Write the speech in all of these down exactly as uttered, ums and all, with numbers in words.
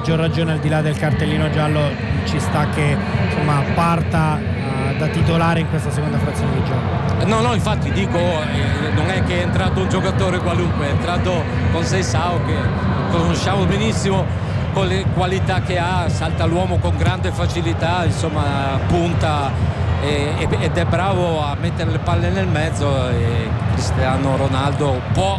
maggior ragione, al di là del cartellino giallo, ci sta che insomma parta uh, da titolare in questa seconda frazione di gioco. No, no, infatti dico, eh, non è che è entrato un giocatore qualunque, è entrato con Seisao, che conosciamo benissimo, con le qualità che ha, salta l'uomo con grande facilità, insomma punta e, ed è bravo a mettere le palle nel mezzo, e Cristiano Ronaldo può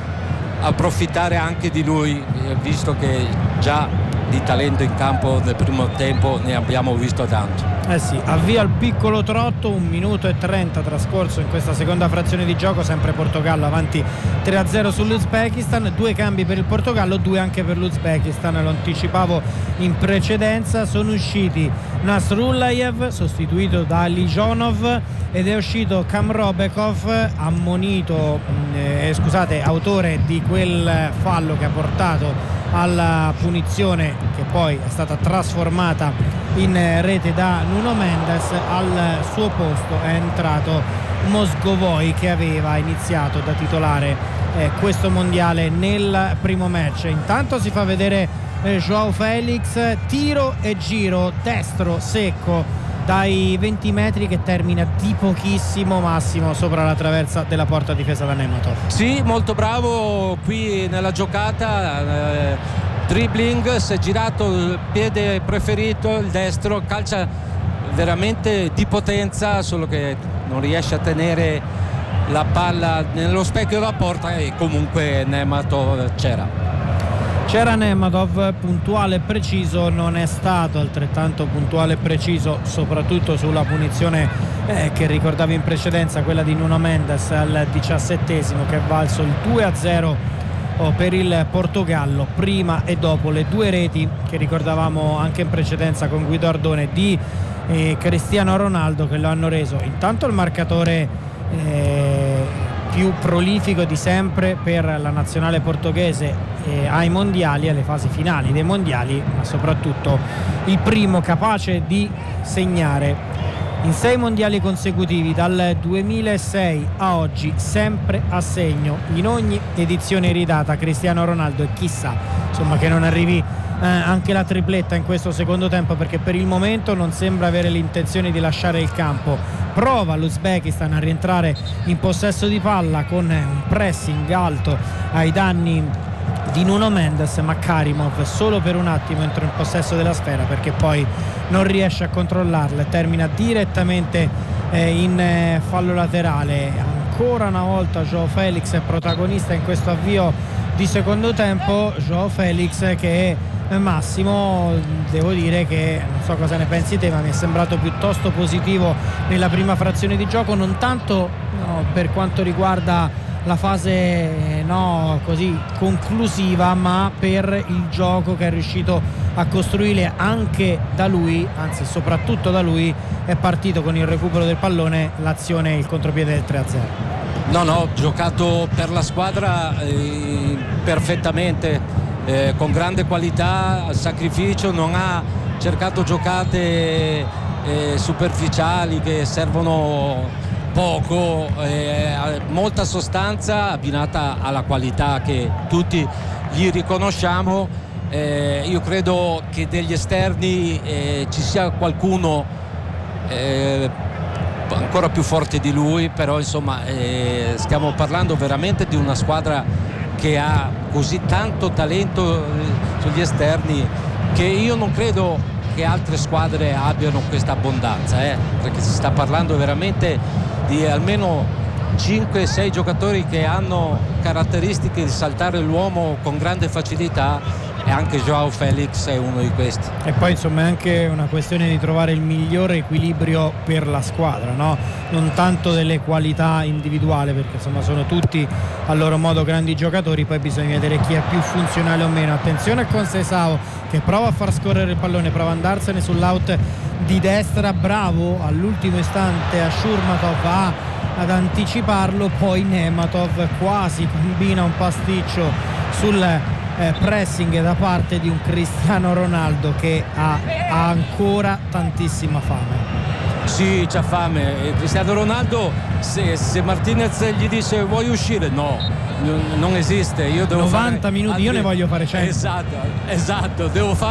approfittare anche di lui, visto che già di talento in campo nel primo tempo ne abbiamo visto tanto. Eh sì, avvia il piccolo trotto, un minuto e trenta trascorso in questa seconda frazione di gioco, sempre Portogallo avanti tre a zero sull'Uzbekistan, due cambi per il Portogallo, due anche per l'Uzbekistan, lo anticipavo in precedenza. Sono usciti Nasrullayev, sostituito da Lijonov, ed è uscito Kamrobekov, ammonito, eh, scusate, autore di quel fallo che ha portato alla punizione che poi è stata trasformata in rete da Nuno Mendes. Al suo posto è entrato Moscovoi, che aveva iniziato da titolare eh, questo mondiale nel primo match. Intanto si fa vedere eh, Joao Felix, tiro e giro destro secco dai venti metri, che termina di pochissimo, Massimo, sopra la traversa della porta difesa da Nematov. Sì, molto bravo qui nella giocata, eh, dribbling, si è girato il piede preferito, il destro, calcia veramente di potenza, solo che non riesce a tenere la palla nello specchio della porta, e comunque Nematov c'era. C'era Nematov, puntuale e preciso, non è stato altrettanto puntuale e preciso soprattutto sulla punizione eh, che ricordavi in precedenza, quella di Nuno Mendes al diciassettesimo, che è valso il due a zero oh, per il Portogallo, prima e dopo le due reti che ricordavamo anche in precedenza con Guido Ardone di eh, Cristiano Ronaldo, che lo hanno reso intanto il marcatore eh, più prolifico di sempre per la nazionale portoghese eh, ai mondiali, alle fasi finali dei mondiali, ma soprattutto il primo capace di segnare in sei mondiali consecutivi dal duemilasei a oggi, sempre a segno in ogni edizione ridata, Cristiano Ronaldo. E chissà insomma che non arrivi eh, anche la tripletta in questo secondo tempo, perché per il momento non sembra avere l'intenzione di lasciare il campo. Prova l'Uzbekistan a rientrare in possesso di palla con un pressing alto ai danni di Nuno Mendes, ma Karimov solo per un attimo entra in possesso della sfera, perché poi non riesce a controllarla e termina direttamente eh, in eh, fallo laterale. Ancora una volta Joao Felix è protagonista in questo avvio di secondo tempo. Joao Felix che Massimo, devo dire che non so cosa ne pensi te, ma mi è sembrato piuttosto positivo nella prima frazione di gioco, non tanto no, per quanto riguarda la fase no, così conclusiva, ma per il gioco che è riuscito a costruire anche da lui, anzi soprattutto da lui. È partito con il recupero del pallone, l'azione, il contropiede del tre a zero. No, no, giocato per la squadra eh, perfettamente. Eh, con grande qualità, sacrificio, non ha cercato giocate eh, superficiali che servono poco, eh, molta sostanza abbinata alla qualità che tutti gli riconosciamo. Eh, io credo che degli esterni eh, ci sia qualcuno eh, ancora più forte di lui, però insomma eh, stiamo parlando veramente di una squadra che ha così tanto talento sugli esterni, che io non credo che altre squadre abbiano questa abbondanza, eh? perché si sta parlando veramente di almeno cinque sei giocatori che hanno caratteristiche di saltare l'uomo con grande facilità, e anche Joao Felix è uno di questi. E poi insomma è anche una questione di trovare il migliore equilibrio per la squadra, no? Non tanto delle qualità individuali, perché insomma sono tutti a loro modo grandi giocatori, poi bisogna vedere chi è più funzionale o meno. Attenzione con Seisao che prova a far scorrere il pallone, prova ad andarsene sull'out di destra, bravo all'ultimo istante a Shurmatov a, ad anticiparlo, poi Nematov quasi combina un pasticcio sul Eh, pressing da parte di un Cristiano Ronaldo che ha, ha ancora tantissima fame. Sì, c'ha fame. E Cristiano Ronaldo, se, se Martinez gli dice vuoi uscire, no, n- non esiste. Io devo novanta fare minuti, io ne voglio fare cento. Esatto, esatto, devo fare